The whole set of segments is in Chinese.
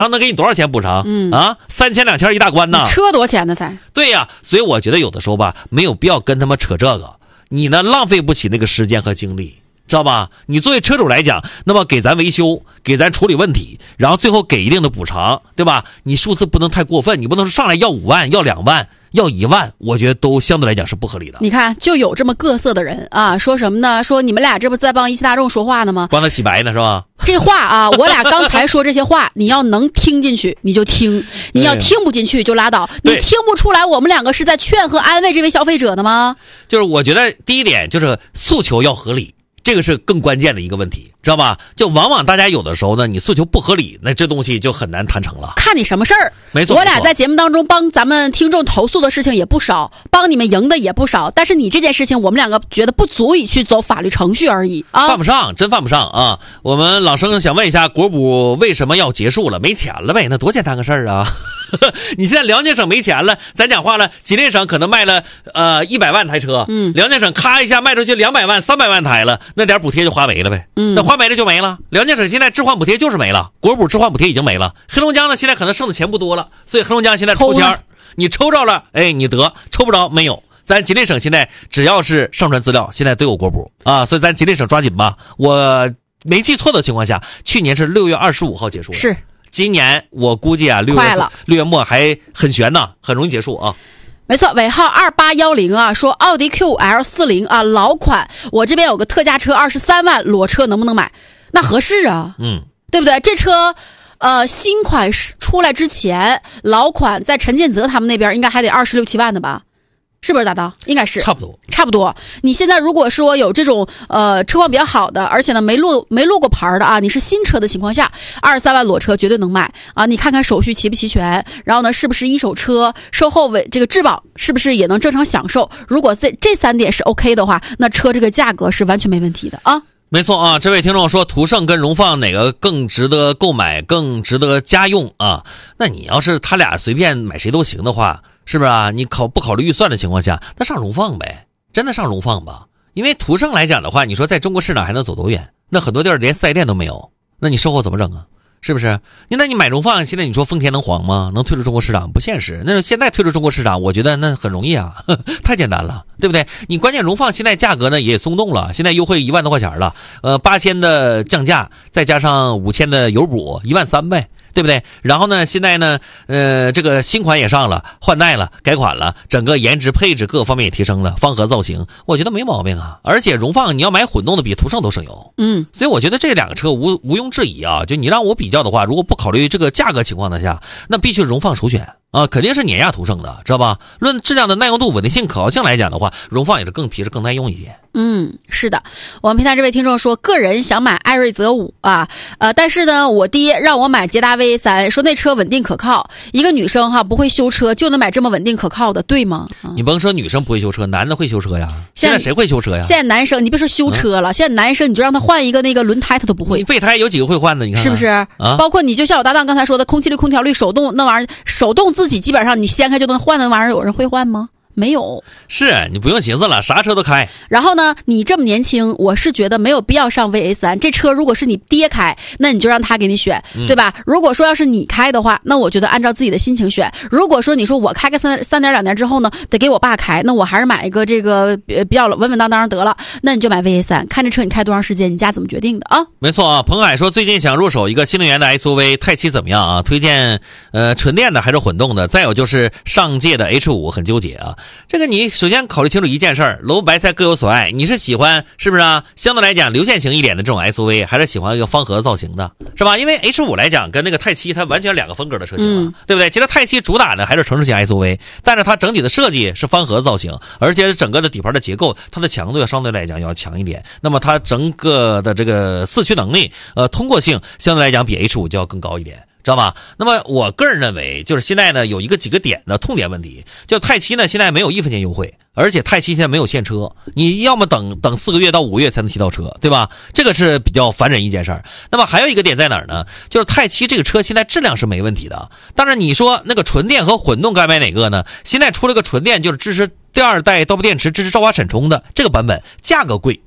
他能给你多少钱补偿？啊，3000、2000一大关呢。 车多少钱呢才？ 对呀，所以我觉得有的时候吧，没有必要跟他们扯这个，你呢浪费不起那个时间和精力。知道吧？你作为车主来讲，那么给咱维修，给咱处理问题，然后最后给一定的补偿，对吧？你数字不能太过分，你不能说上来要5万、要2万、要1万，我觉得都相对来讲是不合理的。 你看，就有这么各色的人啊，说什么呢？说你们俩这不在帮一汽大众说话呢吗？ 帮他洗白呢是吧？ 这话啊，我俩刚才说这些话，你要能听进去你就听，你要听不进去就拉倒。你听不出来我们两个是在劝和安慰这位消费者的吗？ 就是我觉得第一点就是诉求要合理。这个是更关键的一个问题，知道吧？就往往大家有的时候呢，你诉求不合理，那这东西就很难谈成了。 看你什么事儿， 没错。 我俩在节目当中帮咱们听众投诉的事情也不少，帮你们赢的也不少，但是你这件事情，我们两个觉得不足以去走法律程序而已啊， 犯不上，真犯不上啊！我们老生想问一下，国补为什么要结束了？没钱了呗？那多简单个事儿啊！你现在辽宁省没钱了，咱讲话了，吉林省可能卖了100万台车，辽宁省咔一下卖出去200万、300万台了。那点补贴就花没了呗，那花没了就没了。辽宁省现在置换补贴就是没了，国补置换补贴已经没了。黑龙江呢，现在可能剩的钱不多了，所以黑龙江现在抽签，你抽着了，哎，你得；抽不着没有。咱吉林省现在只要是上传资料，现在都有国补啊，所以咱吉林省抓紧吧。我没记错的情况下，去年是6月25号结束的， 是今年我估计啊6月末还很悬呢，很容易结束啊。 没错，尾号2810啊，说奥迪 QL40啊，老款，我这边有个特价车23万，裸车能不能买？那合适啊，对不对？这车新款出来之前，老款在陈建泽他们那边应该还得26、7万的吧？是不是大刀？应该是差不多。 你现在如果说有这种车况比较好的，而且呢没落过牌的啊，你是新车的情况下，23万裸车绝对能买啊！你看看手续齐不齐全，然后呢是不是一手车，售后这个质保是不是也能正常享受？如果这3点是 OK 的话，那车这个价格是完全没问题的啊。 没错啊，这位听众说途胜跟荣放哪个更值得购买，更值得家用啊？那你要是他俩随便买谁都行的话，是不是啊？你不考虑预算的情况下，那上荣放呗，真的上荣放吧。因为途胜来讲的话，你说在中国市场还能走多远？那很多地儿连4S店都没有，那你售后怎么整啊？是不是？那你买荣放，现在你说丰田能黄吗？能退出中国市场？不现实。那现在退出中国市场，我觉得那很容易啊，太简单了，对不对？你关键荣放现在价格呢也松动了，现在优惠1万多块钱了，8000的降价，再加上5000的油补，13000呗。对不对？然后呢，现在呢，这个新款也上了，换代了，改款了，整个颜值配置各个方面也提升了，方盒造型，我觉得没毛病啊。而且荣放你要买混动的比途胜都省油，所以我觉得这2个车毋庸置疑啊。就你让我比较的话，如果不考虑这个价格情况的下，那必须荣放首选啊，肯定是碾压途胜的，知道吧？论质量的耐用度、稳定性、可靠性来讲的话，荣放也是更皮实、更耐用一些。 是的，我们平台这位听众说，个人想买艾瑞泽5啊，但是呢，我爹让我买捷达 VA3，说那车稳定可靠，一个女生不会修车就能买这么稳定可靠的，对吗？ 你甭说女生不会修车，男的会修车呀。现在谁会修车呀？ 现在男生，你别说修车了，现在男生你就让他换一个那个轮胎他都不会。 你备胎有几个会换的？你看是不是啊？包括你就像我搭档刚才说的，空气滤、空调滤手动那玩意儿，手动自己基本上你掀开就能换的玩意儿，有人会换吗？没有， 是你不用寻思了，啥车都开。 然后呢，你这么年轻，我是觉得没有必要上 VA3。这车如果是你爹开，那你就让他给你选，对吧？如果说要是你开的话，那我觉得按照自己的心情选。如果说你说我开个3年2年之后呢，得给我爸开，那我还是买一个这个比较稳稳当当得了。那你就买 VA3，看这车你开多长时间，你家怎么决定的啊？ 没错啊，彭海说最近想入手一个新能源的 SUV 泰7怎么样啊？推荐纯电的还是混动的？再有就是上届的 H5 很纠结啊。这个你首先考虑清楚一件事儿，萝卜白菜各有所爱，你是喜欢是不是啊？相对来讲流线型一点的这种 SUV， 还是喜欢一个方盒造型的，是吧？因为 H5 来讲跟那个泰7它完全2个风格的车型了，对不对？其实泰7主打的还是城市型 SUV， 但是它整体的设计是方盒造型，而且整个的底盘的结构，它的强度要相对来讲要强一点。那么它整个的这个四驱能力，通过性相对来讲比 H5 就要更高一点。知道吧？那么我个人认为，就是现在呢有几个点的痛点问题，就泰7呢现在没有1分钱优惠，而且泰7现在没有现车，你要么等4个月到5个月才能提到车，对吧？这个是比较烦人一件事儿。那么还有一个点在哪儿呢？就是泰7这个车现在质量是没问题的，当然你说那个纯电和混动该买哪个呢？现在出了个纯电，就是支持第2代刀片电池，支持兆华闪充的这个版本，价格贵，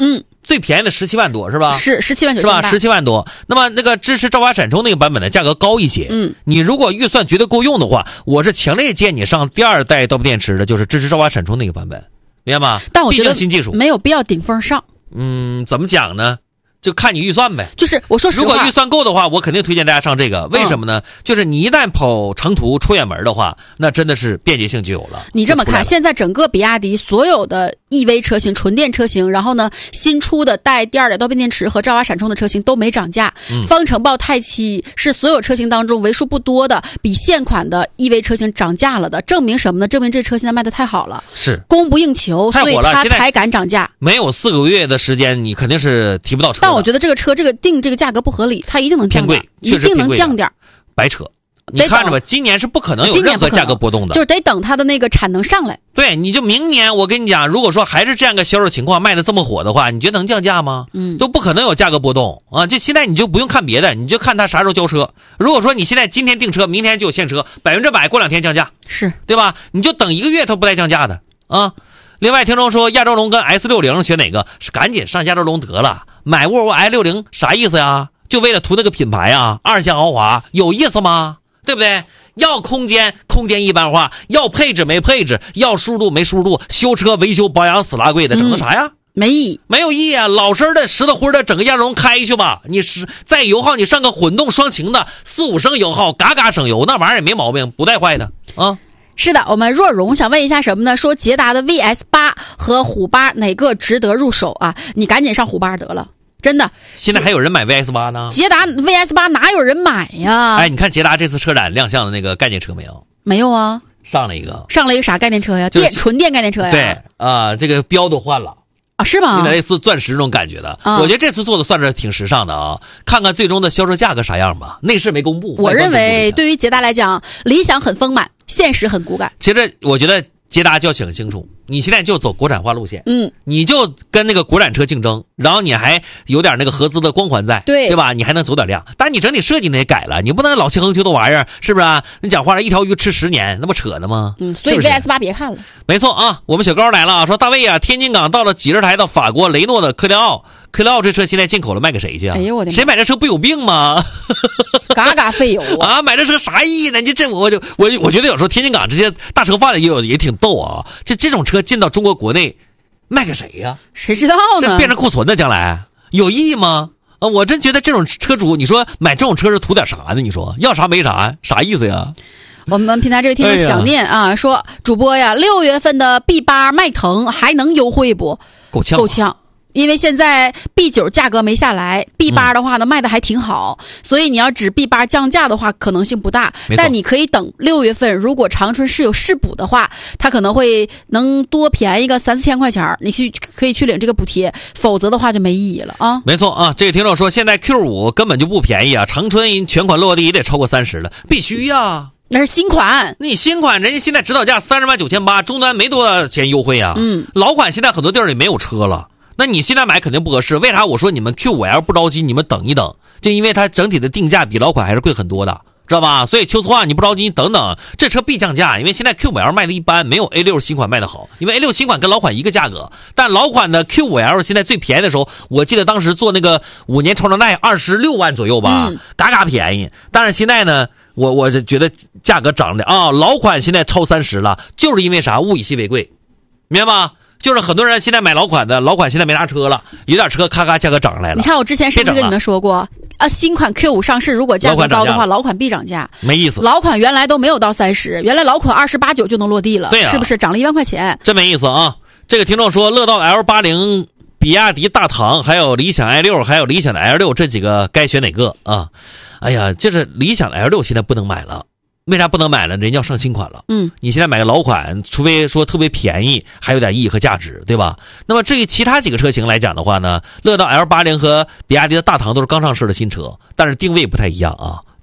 最便宜的17万多是吧？ 是17万9千8， 是吧？17万多。那么那个支持兆华闪充那个版本的价格高一些。你如果预算绝对够用的话，我是强烈建议你上第2代刀片电池的，就是支持兆华闪充那个版本，明白吗？ 但我觉得毕竟新技术没有必要顶峰上。 怎么讲呢？就看你预算呗。 就是我说实话， 如果预算够的话，我肯定推荐大家上这个。为什么呢？就是你一旦跑长途出远门的话，那真的是便捷性就有了。 你这么看，现在整个比亚迪所有的 EV 车型、纯电车型，然后呢，新出的带第2代刀片电池和兆华闪充的车型都没涨价。方程豹太七是所有车型当中为数不多的比现款的 EV 车型涨价了的，证明什么呢？证明这车现在卖的太好了， 是供不应求，所以它才敢涨价。 没有4个月的时间，你肯定是提不到车。 但我觉得这个车定这个价格不合理，它一定能降点，一定能降点， 白扯。你看着吧，今年是不可能有任何价格波动的， 就是得等它的那个产能上来。 对，你就明年我跟你讲，如果说还是这样个销售情况，卖的这么火的话，你觉得能降价吗？都不可能有价格波动啊！就现在你就不用看别的，你就看它啥时候交车。如果说你现在今天订车，明天就有现车，100%过2天降价， 是对吧？你就等1个月，它不带降价的啊。另外，听众说亚洲龙跟 S60选哪个？赶紧上亚洲龙得了，买沃尔沃 i60啥意思呀？就为了图那个品牌啊，2线豪华有意思吗？对不对？要空间一般化，要配置没配置，要舒适度没舒适度，修车维修保养死拉贵的，整的啥呀？ 没意义， 没有意义啊！老实的实的乎的，整个亚洲龙开去吧。你再油耗，你上个混动双擎的4-5升油耗，嘎嘎省油，那玩意儿也没毛病，不带坏的啊。 是的，我们若荣想问一下什么呢？说捷达的 VS8 和虎8哪个值得入手啊？你赶紧上虎8得了，真的。 现在还有人买 VS8 呢？ 捷达 VS8 哪有人买呀？ 哎，你看捷达这次车展亮相的那个概念车没有？ 没有啊。 上了一个啥概念车呀？纯电概念车呀？ 对啊，这个标都换了。 啊，是吗？ 有点类似钻石那种感觉的，我觉得这次做的算是挺时尚的啊。看看最终的销售价格啥样吧，内饰没公布。 我认为对于捷达来讲，理想很丰满，现实很骨感。 其实我觉得捷达就要想清楚，你现在就走国产化路线，你就跟那个国产车竞争，然后你还有点那个合资的光环在，对吧？你还能走点量，但你整体设计呢也改了，你不能老气横秋的玩意儿，是不是啊？你讲话一条鱼吃10年，那不扯呢吗？ 所以 VS8 别看了。 没错啊，我们小高来了啊，说大卫啊，天津港到了几十台的法国雷诺的科雷傲这车现在进口了，卖给谁去啊？ 哎呦我的妈！ 谁买这车不有病吗？ 嘎嘎费油啊！买这车啥意义呢？我觉得有时候天津港这些大车贩子也挺逗啊。这种车进到中国国内，卖给谁呀？ 谁知道呢？ 这变成库存的，将来有意义吗？啊，我真觉得这种车主，你说买这种车是图点啥呢？你说要啥没啥，啥意思呀？ 我们平台这位听众想念啊，说主播呀，6月份的 B8 迈腾还能优惠不？ 够呛。 因为现在 B9 价格没下来 ，B8 的话呢卖的还挺好，所以你要指 B8 降价的话可能性不大，但你可以等6月份，如果长春市有市补的话，它可能会能多便宜个3-4千块钱，你可以去领这个补贴，否则的话就没意义了啊。 没错啊，这个听众说现在 Q5 根本就不便宜啊，长春全款落地也得超过30了，必须呀。 那是新款， 你新款人家现在指导价30.980，终端没多少钱优惠啊。老款现在很多地儿里没有车了。那你现在买肯定不合适，为啥我说你们 Q5L 不着急，你们等一等，就因为它整体的定价比老款还是贵很多的，知道吧？所以秋瓷化你不着急，你等等，这车必降价，因为现在 Q5L 卖的一般，没有 A6 新款卖的好，因为 A6 新款跟老款一个价格，但老款的 Q5L 现在最便宜的时候，我记得当时做那个5年超长贷26万左右吧，嘎嘎便宜。但是现在呢，我是觉得价格涨的啊，老款现在超30了，就是因为啥？物以稀为贵，明白吗？就是很多人现在买老款的，老款现在没啥车了，有点车咔咔价格涨上来了。 你看我之前是不是跟你们说过啊？新款 Q5 上市，如果价格高的话，老款必涨价， 没意思。 老款原来都没有到30，原来老款28、9就能落地了， 对啊， 是不是涨了1万块钱？ 真没意思啊！这个听众说，乐道 L80、比亚迪大唐，还有理想 i6，还有理想的 L6，这几个该选哪个啊？哎呀，就是理想的 L6 现在不能买了。为啥不能买了？人家要上新款了。你现在买个老款，除非说特别便宜，还有点意义和价值，对吧？那么至于其他几个车型来讲的话呢，乐道 L80和比亚迪的大唐都是刚上市的新车，但是定位不太一样啊。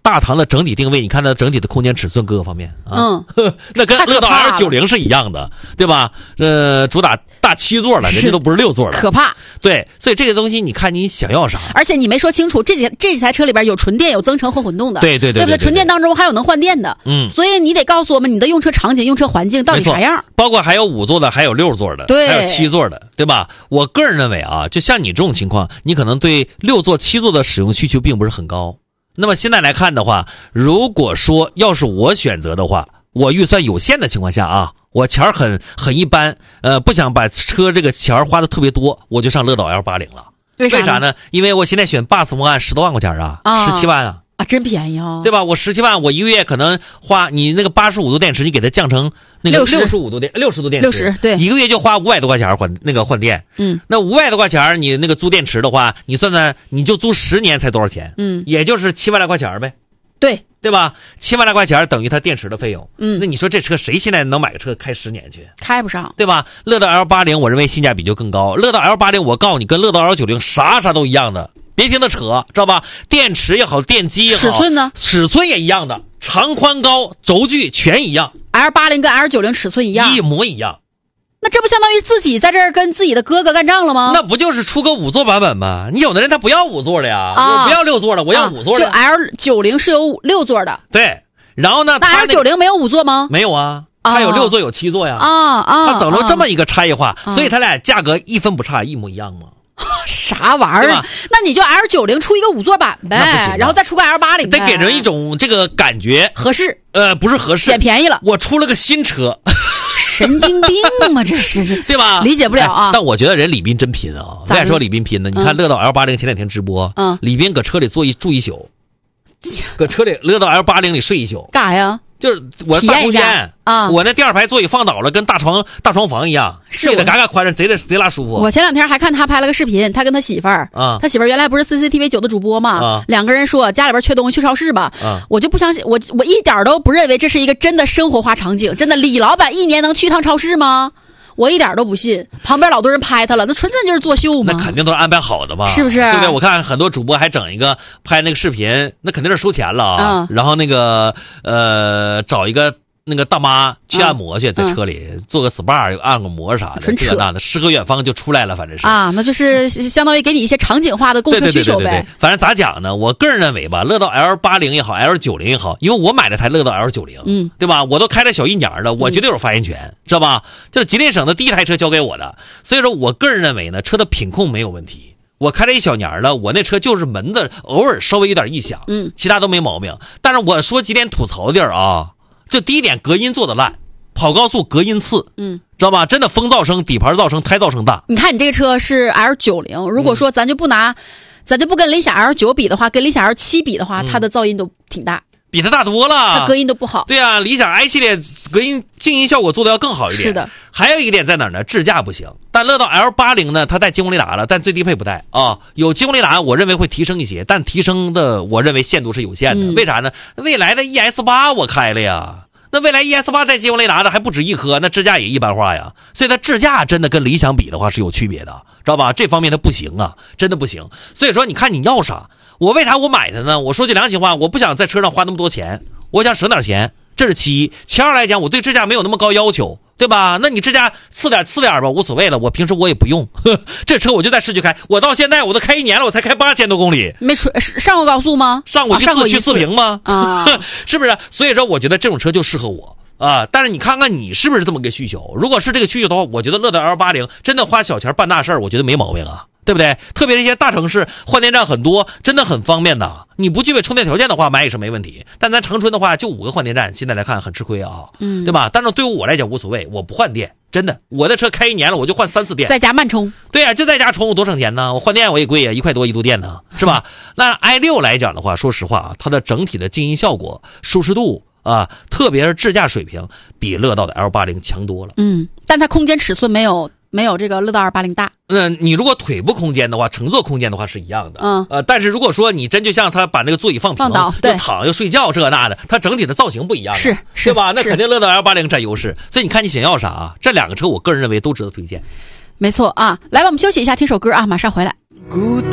大唐的整体定位，你看它整体的空间尺寸各个方面啊，那跟乐道 L90 是一样的，对吧？主打大7座了，人家都不是6座了， 可怕。 对，所以这个东西你看你想要啥？ 而且你没说清楚，这几台车里边有纯电、有增程或混动的， 对不对？ 纯电当中还有能换电的，所以你得告诉我们你的用车场景、用车环境到底啥样。 包括还有5座的，还有6座的， 对， 还有7座的，对吧？我个人认为啊，就像你这种情况，你可能对6座、7座的使用需求并不是很高。那么现在来看的话，如果说要是我选择的话，我预算有限的情况下啊，我钱很一般，不想把车这个钱花的特别多，我就上乐道 L80 了。为啥呢？因为我现在选 Bus 方案10多万块钱啊，17万啊。 真便宜啊， 对吧？我17万，我一个月可能花你那个85度电池，你给它降成那个65度电，60度电池， 对， 一个月就花500多块钱换电。那500多块钱你那个租电池的话，你算算，你就租10年才多少钱？也就是7万来块钱呗。对吧？7万来块钱等于它电池的费用。那你说这车谁现在能买个车开10年去？ 开不上， 对吧？乐道 L80 我认为性价比就更高。乐道 L80 我告诉你，跟乐道 L90 啥都一样的。别听他扯，知道吧？电池也好，电机也好， 尺寸呢？ 尺寸也一样的，长宽高轴距全一样。 L80 跟 L90 尺寸一样， 一模一样。 那这不相当于自己在这儿跟自己的哥哥干仗了吗？ 那不就是出个5座版本吗？你有的人他不要5座的呀，我不要6座的，我要5座的。 就 L90 是有6座的。 对，然后呢？ 那 L90 没有5座吗？ 没有啊。它有6座有7座呀。它整成这么一个差异化，所以它俩价格一分不差，一模一样吗？ 啥玩意儿？那你就 L90 出一个5座版呗，然后再出个 L80， 得给人一种这个感觉合适。 不是合适， 捡便宜了。 我出了个新车， 神经病吗？这是对吧？ 理解不了啊。 但我觉得人李斌真拼啊！为啥说李斌拼呢？你看乐道 L80前2天直播，李斌搁车里住一宿，搁车里乐道 L80里睡一宿， 干啥呀？ 就是我大空间啊，我那第2排座椅放倒了，跟大床房一样，睡得嘎嘎宽敞，贼拉舒服。 我前2天还看他拍了个视频，他跟他媳妇儿他媳妇儿原来不是 CCTV 9的主播嘛，2个人说家里边缺东西去超市吧，我就不相信，我一点都不认为这是一个真的生活化场景，真的李老板1年能去趟超市吗？我一点都不信，旁边老多人拍他了，那纯就是作秀吗？ 那肯定都是安排好的吧， 是不是？ 对不对？我看很多主播还整一个拍那个视频，那肯定是收钱了啊。然后那个找一个那个大妈去按摩去，在车里做个 SPA， 按个摩啥的，这那的，诗和远方就出来了，反正是啊，那就是相当于给你一些场景化的购车需求呗。 反正咋讲呢？我个人认为吧，乐道 L80 也好 ，L90 也好，因为我买了台乐道 L90，对吧？我都开了小1年了，我绝对有发言权，知道吧？就是吉林省的第1台车交给我的，所以说我个人认为呢，车的品控没有问题。我开了1小年了，我那车就是门子偶尔稍微有点异响，其他都没毛病。但是我说几点吐槽的地儿啊，就第一点，隔音做的烂，跑高速隔音次，知道吧？真的风噪声、底盘噪声、胎噪声大。 你看你这个车是 L90，如果说咱就不跟理想 L9 比的话，跟理想 L7 比的话，它的噪音都挺大。 比它大多了， 它隔音都不好。 对啊，理想 I 系列隔音静音效果做的要更好一点。 是的， 还有一个点在哪儿呢？智驾不行。但乐道 L80 呢，它带激光雷达了，但最低配不带啊。有激光雷达，我认为会提升一些，但提升的我认为限度是有限的。为啥呢？未来的 ES8 我开了呀。那未来 ES8 带激光雷达的还不止一颗，那智驾也一般化呀。所以它智驾真的跟理想比的话是有区别的，知道吧？这方面它不行啊，真的不行。所以说你看你要啥？我为啥我买它呢？我说句良心话，我不想在车上花那么多钱，我想省点钱，这是其一。其二来讲，我对智驾没有那么高要求，对吧？那你智驾次点吧，无所谓了。我平时我也不用，这车我就在市区开，我到现在我都开1年了，我才开8000多公里。 没上过高速吗？ 上过一次去四平吗？ 啊， 是不是？所以说，我觉得这种车就适合我。但是你看看你是不是这么个需求？如果是这个需求的话，我觉得乐道 L80真的花小钱办大事我觉得没毛病啊，对不对？特别是一些大城市换电站很多，真的很方便的。你不具备充电条件的话，买也是没问题。但咱长春的话，就5个换电站，现在来看很吃亏啊，对吧？但是对于我来讲无所谓，我不换电，真的，我的车开1年了，我就换3次电， 在家慢充。 对啊，就在家充，我多省钱呢。我换电我也贵啊，1块多1度电呢，是吧？那 i6 来讲的话，说实话啊，它的整体的静音效果、舒适度。特别是智驾水平比乐道的 L80 强多了。 但它空间尺寸没有这个乐道 L80 大。 你如果腿部空间的话，乘坐空间的话是一样的。但是如果说你真就像他把那个座椅放平， 倒， 又躺又睡觉这那的，它整体的造型不一样， 是对吧？那肯定乐道 L80 占优势。所以你看你想要啥啊？这2个车我个人认为都值得推荐。 没错啊，来吧，我们休息一下，听首歌啊，马上回来。